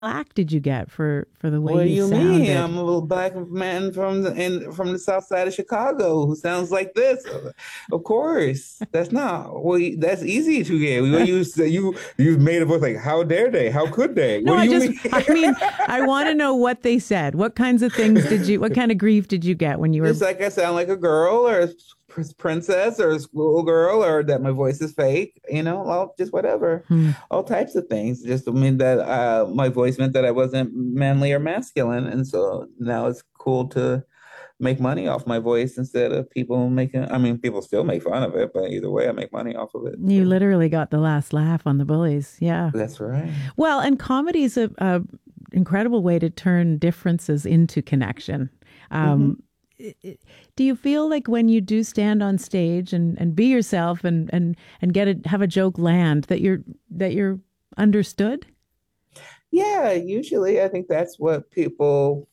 flack did you get for the way What do you you mean? sounded? I'm a little black man from the south side of Chicago who sounds like this. Of course, that's not well. That's easy to get. When you say you've made a voice like, how dare they? How could they? No, What do you mean? I mean, I want to know what they said. What kinds of things what kind of grief did you get when you were? Just like I sound like a girl or a princess or a schoolgirl or that my voice is fake, well, just whatever. Hmm. All types of things. Just I mean that my voice meant that I wasn't manly or masculine. And so now it's cool to make money off my voice instead of people making, I mean, people still make fun of it, but either way, I make money off of it. You So literally got the last laugh on the bullies. Yeah. that's right. Well, and comedy is a incredible way to turn differences into connection. Hmm. Um, do you feel like when you do stand on stage and be yourself and have a joke land that you're understood? Yeah, usually I think that's what people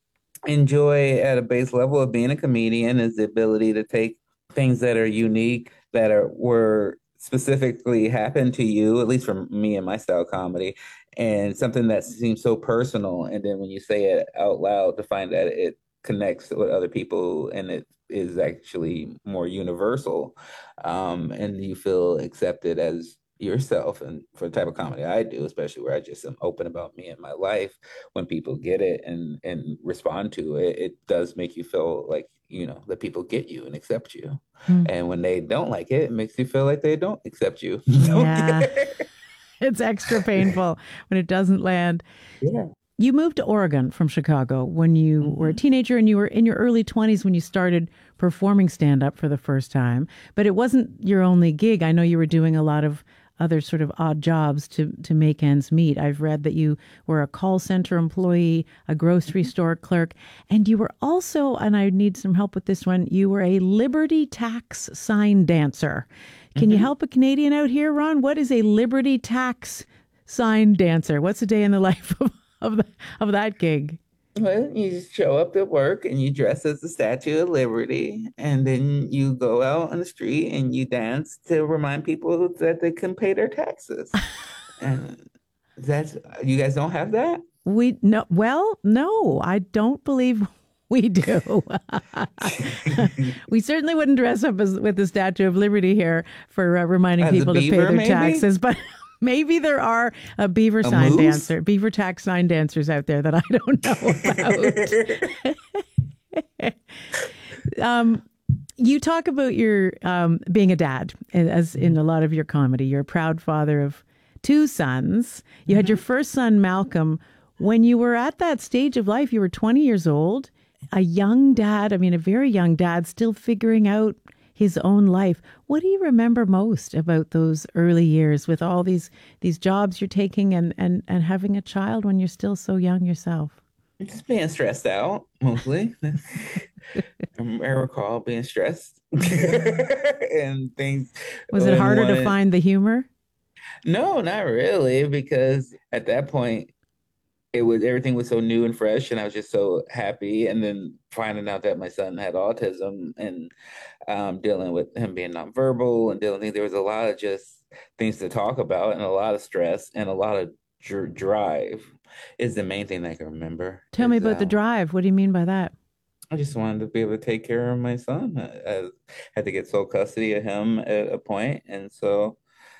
enjoy at a base level of being a comedian is the ability to take things that are unique, that are were specifically happened to you, at least for me and my style comedy, and something that seems so personal. And then when you say it out loud, to find that it connects with other people and it is actually more universal, and you feel accepted as yourself. And for the type of comedy I do, especially where I just am open about me and my life, when people get it and respond to it, it does make you feel like, that people get you and accept you. Hmm. And when they don't like it, it makes you feel like they don't accept you. Don't Yeah, get it's extra painful when it doesn't land. Yeah. You moved to Oregon from Chicago when you were a Hmm. teenager and you were in your early 20s when you started performing stand up for the first time. But it wasn't your only gig. I know you were doing a lot of other sort of odd jobs to make ends meet. I've read that you were a call center employee, a grocery store clerk, and you were also, and I need some help with this one, you were a Liberty Tax sign dancer. Can you Hmm. help a Canadian out here, Ron? What is a Liberty Tax sign dancer? What's a day in the life of, the, of that gig? Well, you just show up at work and you dress as the Statue of Liberty, and then you go out on the street and you dance to remind people that they can pay their taxes. And that's, you guys don't have that? We no well, no, I don't believe we do. We certainly wouldn't dress up as with the Statue of Liberty here for reminding As a people to pay beaver, their maybe? taxes, but maybe there are A moose? beaver tax sign dancers out there that I don't know about. um, you talk about your being a dad, as in a lot of your comedy. You're a proud father of two sons. You had your Mhm. first son, Malcolm, when you were at that stage of life. You were 20 years old, a young dad. I mean, a very young dad, still figuring out his own life. What do you remember most about those early years with all these jobs you're taking and having a child when you're still so young yourself? Just being stressed out, mostly. I recall being stressed and things Was it and harder to one. find the humor? No, not really, because at that point everything was so new and fresh, and I was just so happy. And then finding out that my son had autism and dealing with him being nonverbal and there was a lot of just things to talk about and a lot of stress and a lot of drive is the main thing that I can remember. Tell me Is about the drive. What do you mean by that? I just wanted to be able to take care of my son. I had to get sole custody of him at a point, and so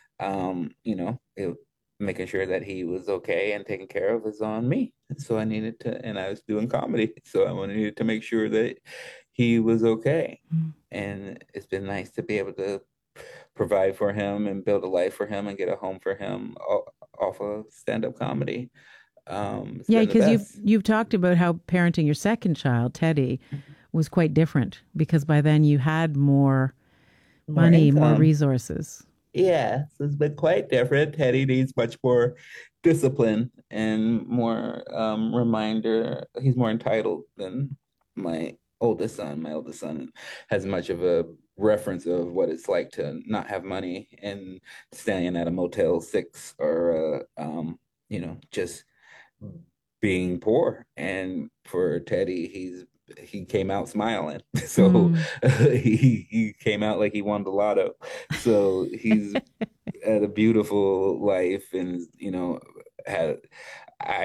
making sure that he was okay and taken care of was on me. So I needed to, and I was doing comedy, so I needed to make sure that he was okay. And it's been nice to be able to provide for him and build a life for him and get a home for him off of stand-up comedy. It's Yeah, been the because best. you've talked about how parenting your second child, Teddy, was quite different because by then you had more More money, more income. resources. Yeah, so it's been quite different. Teddy needs much more discipline and more reminder. He's more entitled than my oldest son. My oldest son has much of a reference of what it's like to not have money and staying at a Motel 6 or just being poor. And for Teddy, he came out smiling. So Mm. he came out like he won the lotto. So he's had a beautiful life and had I